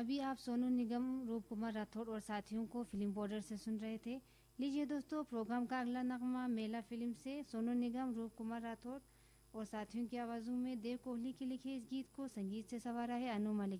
अभी आप सोनू निगम, रूप कुमार राठौड़ और साथियों को फिल्म बॉर्डर से सुन रहे थे। लीजिए दोस्तों, प्रोग्राम का अगला नगमा मेला फिल्म से सोनू निगम, रूप कुमार राठौड़ और साथियों की आवाज़ों में देव कोहली के लिखे इस गीत को संगीत से संवारा है अनु मलिक